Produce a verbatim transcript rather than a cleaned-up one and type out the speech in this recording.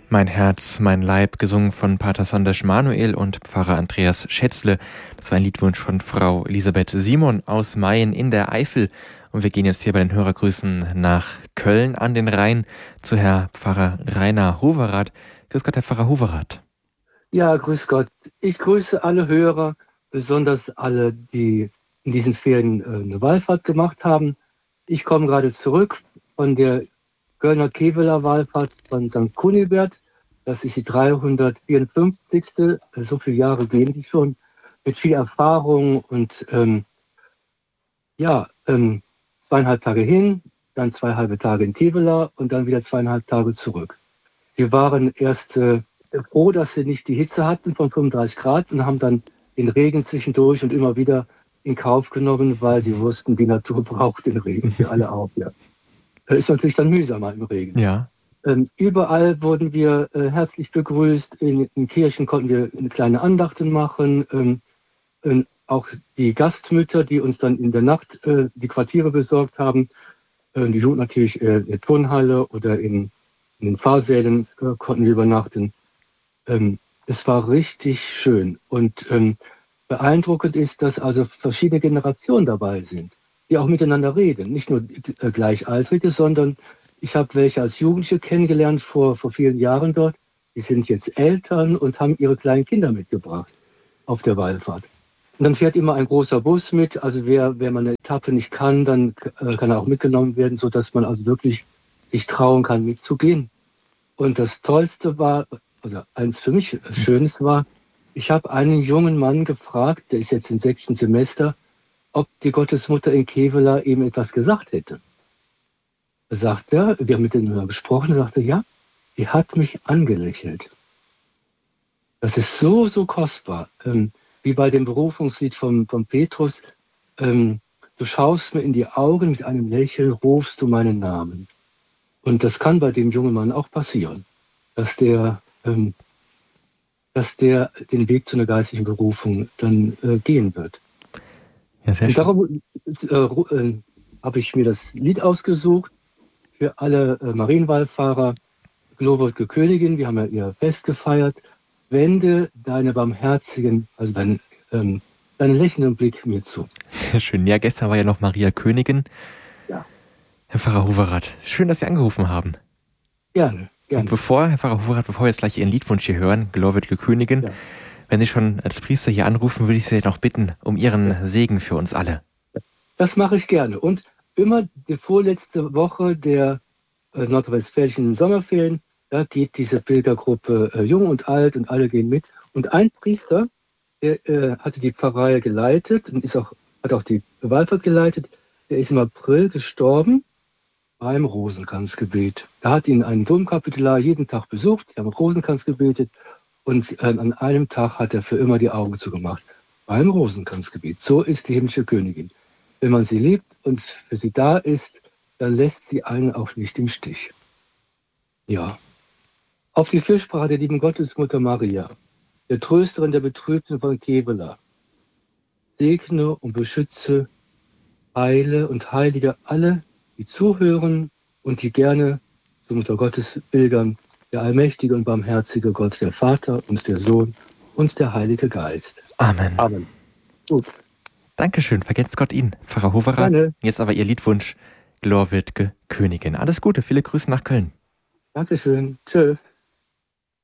Mein Herz, mein Leib, gesungen von Pater Sandesh Manuel und Pfarrer Andreas Schätzle. Das war ein Liedwunsch von Frau Elisabeth Simon aus Mayen in der Eifel. Und wir gehen jetzt hier bei den Hörergrüßen nach Köln an den Rhein zu Herr Pfarrer Rainer Hoverath. Grüß Gott, Herr Pfarrer Hoverath. Ja, grüß Gott. Ich grüße alle Hörer, besonders alle, die in diesen Ferien äh, eine Wallfahrt gemacht haben. Ich komme gerade zurück von der Kölner Keveler Wallfahrt von Sankt Kunibert. Das ist die dreihundertvierundfünfzigste. So viele Jahre gehen die schon, mit viel Erfahrung und ähm, ja, ähm, zweieinhalb Tage hin, dann zwei halbe Tage in Kevela und dann wieder zweieinhalb Tage zurück. Wir waren erst äh, froh, dass sie nicht die Hitze hatten von fünfunddreißig Grad und haben dann den Regen zwischendurch und immer wieder in Kauf genommen, weil sie wussten, die Natur braucht den Regen, wir alle auch, ja. Ist natürlich dann mühsamer im Regen. Ja. Ähm, überall wurden wir äh, herzlich begrüßt. In, in Kirchen konnten wir eine kleine Andachten machen. Ähm, ähm, auch die Gastmütter, die uns dann in der Nacht äh, die Quartiere besorgt haben, äh, die wohnten natürlich äh, in der Turnhalle oder in, in den Pfarrsälen, äh, konnten wir übernachten. Ähm, es war richtig schön. Und ähm, beeindruckend ist, dass also verschiedene Generationen dabei sind, die auch miteinander reden. Nicht nur äh, Gleichaltrige, sondern ich habe welche als Jugendliche kennengelernt vor, vor vielen Jahren dort. Die sind jetzt Eltern und haben ihre kleinen Kinder mitgebracht auf der Wallfahrt. Und dann fährt immer ein großer Bus mit. Also wer, wer man eine Etappe nicht kann, dann äh, kann er auch mitgenommen werden, sodass man also wirklich sich trauen kann, mitzugehen. Und das Tollste war, also eins für mich Schönes war, ich habe einen jungen Mann gefragt, der ist jetzt im sechsten Semester, ob die Gottesmutter in Kevela ihm etwas gesagt hätte. Da sagt er, wir haben mit ihm gesprochen, er sagte, ja, die hat mich angelächelt. Das ist so, so kostbar. Ähm, wie bei dem Berufungslied von, von Petrus, ähm, du schaust mir in die Augen, mit einem Lächeln rufst du meinen Namen. Und das kann bei dem jungen Mann auch passieren, dass der, ähm, dass der den Weg zu einer geistlichen Berufung dann äh, gehen wird. Ja, sehr Und schön. darum äh, äh, habe ich mir das Lied ausgesucht für alle äh, Marienwallfahrer. Glorwürdige Königin, wir haben ja ihr Fest gefeiert. Wende deine barmherzigen, also deinen, ähm, deinen lächelnden Blick mir zu. Sehr schön. Ja, gestern war ja noch Maria Königin. Ja. Herr Pfarrer Hoverath, schön, dass Sie angerufen haben. Gerne, gerne. Und bevor, Herr Pfarrer Hoverath, bevor wir jetzt gleich Ihren Liedwunsch hier hören, Glorwürdige Königin, Ja. wenn Sie schon als Priester hier anrufen, würde ich Sie noch bitten um Ihren ja. Segen für uns alle. Das mache ich gerne. Und immer die vorletzte Woche der äh, nordrhein-westfälischen Sommerferien, da geht diese Pilgergruppe äh, jung und alt und alle gehen mit. Und ein Priester, der äh, hatte die Pfarrei geleitet und ist auch, hat auch die Wallfahrt geleitet, der ist im April gestorben beim Rosenkranzgebet. Da hat ihn ein Domkapitular jeden Tag besucht, die haben Rosenkranz gebetet und äh, an einem Tag hat er für immer die Augen zugemacht. Beim Rosenkranzgebet. So ist die himmlische Königin. Wenn man sie liebt und für sie da ist, dann lässt sie einen auch nicht im Stich. Ja. Auf die Fürsprache der lieben Gottesmutter Maria, der Trösterin der Betrübten von Kevela, segne und beschütze, heile und heilige alle, die zuhören und die gerne zur Mutter Gottes pilgern, der allmächtige und barmherzige Gott, der Vater und der Sohn und der Heilige Geist. Amen. Amen. Gut. Dankeschön, vergelt's Gott Ihnen, Pfarrer Hoverath. Gerne. Jetzt aber Ihr Liedwunsch, Glorwürdige Königin. Alles Gute, viele Grüße nach Köln. Dankeschön. Tschüss.